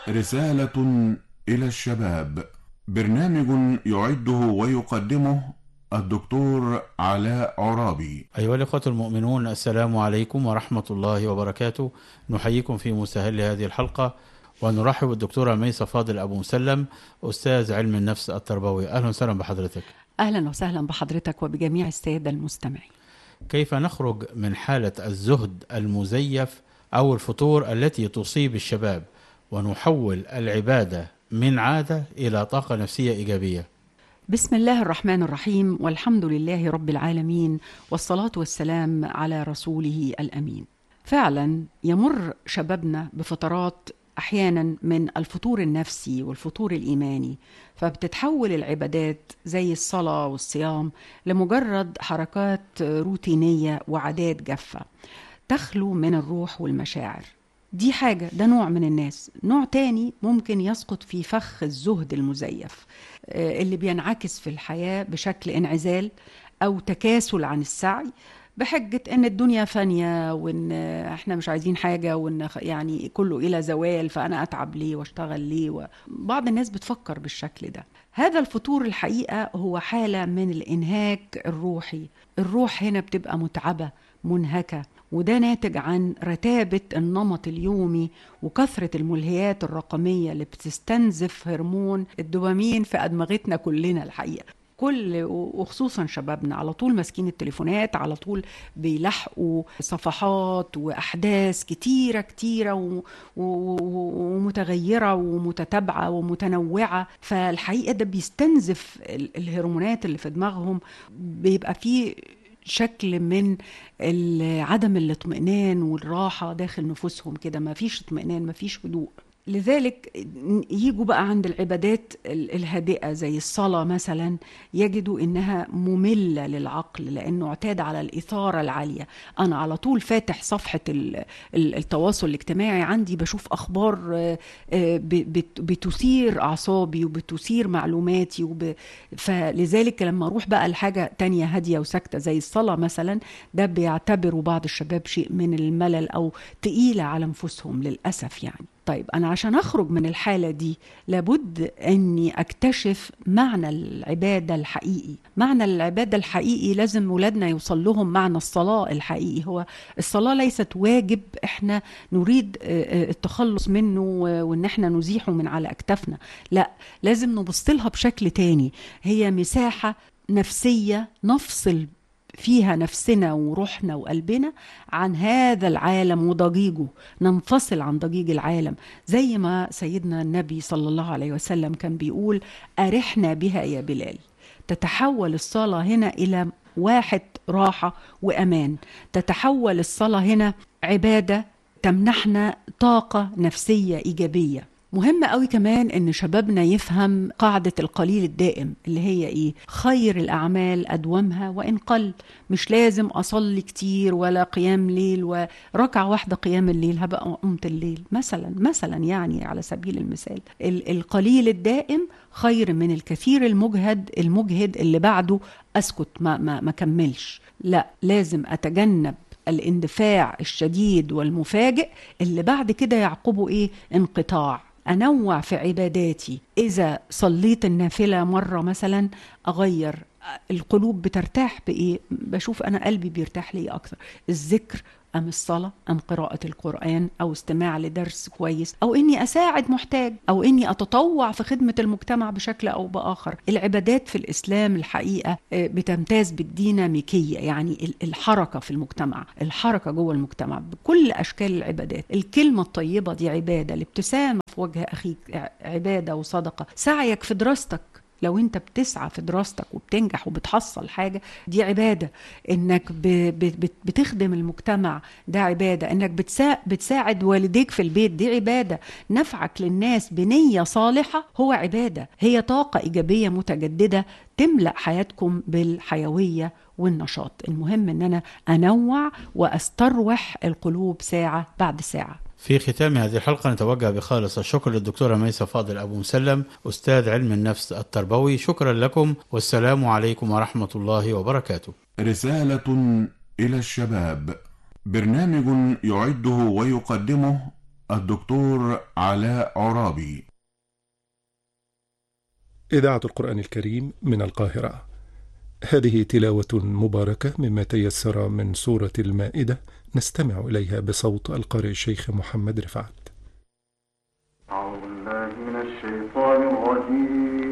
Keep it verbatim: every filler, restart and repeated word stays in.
رسالة إلى الشباب، برنامج يعده ويقدمه الدكتور علاء عرابي. أيها الإخوة المؤمنون، السلام عليكم ورحمة الله وبركاته. نحييكم في مسهل هذه الحلقة، ونرحب بالدكتورة ميسة فاضل أبو مسلم، أستاذ علم النفس التربوي. أهلا وسهلا بحضرتك. أهلا وسهلا بحضرتك وبجميع السادة المستمعين. كيف نخرج من حالة الزهد المزيف أو الفتور التي تصيب الشباب، ونحول العبادة من عادة إلى طاقة نفسية إيجابية؟ بسم الله الرحمن الرحيم، والحمد لله رب العالمين، والصلاة والسلام على رسوله الأمين. فعلا يمر شبابنا بفترات أحيانا من الفتور النفسي والفتور الإيماني، فبتتحول العبادات زي الصلاة والصيام لمجرد حركات روتينية وعادات جافة تخلو من الروح والمشاعر. دي حاجة، ده نوع من الناس. نوع تاني ممكن يسقط في فخ الزهد المزيف اللي بينعكس في الحياة بشكل انعزال أو تكاسل عن السعي، بحجة ان الدنيا فانية وان احنا مش عايزين حاجة وان يعني كله الى زوال، فانا اتعب ليه واشتغل ليه. بعض الناس بتفكر بالشكل ده. هذا الفتور الحقيقة هو حالة من الانهاك الروحي. الروح هنا بتبقى متعبة منهكة، وده ناتج عن رتابة النمط اليومي وكثرة الملهيات الرقمية اللي بتستنزف هرمون الدوبامين في أدمغتنا كلنا الحقيقة. كل وخصوصا شبابنا على طول ماسكين التليفونات، على طول بيلحقوا صفحات وأحداث كتيرة كتيرة ومتغيرة ومتتابعة ومتنوعة، فالحقيقة ده بيستنزف الهرمونات اللي في دماغهم. بيبقى فيه شكل من عدم الاطمئنان والراحة داخل نفوسهم كده، ما فيش اطمئنان، ما فيش هدوء. لذلك يجوا بقى عند العبادات الهادئة زي الصلاة مثلا، يجدوا إنها مملة للعقل لأنه اعتاد على الإثارة العالية. أنا على طول فاتح صفحة التواصل الاجتماعي عندي، بشوف أخبار بتثير أعصابي وبتثير معلوماتي وب... فلذلك لما أروح بقى لحاجة تانية هادية وساكتة زي الصلاة مثلا، ده بيعتبروا بعض الشباب شيء من الملل أو تقيلة على نفوسهم للأسف يعني. طيب أنا عشان أخرج من الحالة دي لابد أني أكتشف معنى العبادة الحقيقي. معنى العبادة الحقيقي لازم ولادنا يوصل لهم معنى الصلاة الحقيقي. هو الصلاة ليست واجب إحنا نريد التخلص منه وإن إحنا نزيحه من على أكتافنا، لا، لازم نبصلها بشكل تاني. هي مساحة نفسية نفصل فيها نفسنا وروحنا وقلبنا عن هذا العالم وضجيجه، ننفصل عن ضجيج العالم. زي ما سيدنا النبي صلى الله عليه وسلم كان بيقول: أرحنا بها يا بلال. تتحول الصلاة هنا إلى واحد راحة وأمان، تتحول الصلاة هنا عبادة تمنحنا طاقة نفسية إيجابية. مهم قوي كمان ان شبابنا يفهم قاعدة القليل الدائم اللي هي ايه؟ خير الاعمال ادومها وان قل. مش لازم اصلي كتير ولا قيام ليل وركعة واحدة قيام الليل هبقى قمت الليل مثلا مثلا يعني على سبيل المثال. القليل الدائم خير من الكثير المجهد المجهد اللي بعده اسكت ما, ما, ما كملش. لا، لازم اتجنب الاندفاع الشديد والمفاجئ اللي بعد كده يعقبه ايه؟ انقطاع. أنوع في عباداتي. إذا صليت النافلة مرة مثلا أغير. القلوب بترتاح بإيه؟ بشوف أنا قلبي بيرتاح لي أكثر، الذكر أم الصلاة أم قراءة القرآن أو استماع لدرس كويس أو إني أساعد محتاج أو إني أتطوع في خدمة المجتمع بشكل أو بآخر. العبادات في الإسلام الحقيقة بتمتاز بالديناميكية، يعني الحركة في المجتمع، الحركة جوه المجتمع بكل أشكال العبادات. الكلمة الطيبة دي عبادة، الابتسامة في وجه أخيك عبادة وصدقة، سعيك في دراستك، لو انت بتسعى في دراستك وبتنجح وبتحصل حاجة دي عبادة. انك بتخدم المجتمع ده عبادة. انك بتساعد والديك في البيت دي عبادة. نفعك للناس بنية صالحة هو عبادة. هي طاقة إيجابية متجددة تملأ حياتكم بالحيوية والنشاط. المهم ان انا انوع واستروح القلوب ساعة بعد ساعة. في ختام هذه الحلقة نتوجه بخالص الشكر للدكتورة ميسة فاضل أبو مسلم، أستاذ علم النفس التربوي. شكرا لكم، والسلام عليكم ورحمة الله وبركاته. رسالة إلى الشباب، برنامج يعده ويقدمه الدكتور علاء عرابي. إذاعة القرآن الكريم من القاهرة. هذه تلاوة مباركة مما تيسر من سورة المائدة، نستمع إليها بصوت القارئ الشيخ محمد رفعت. أعوذ بالله من الشيطان الرجيم.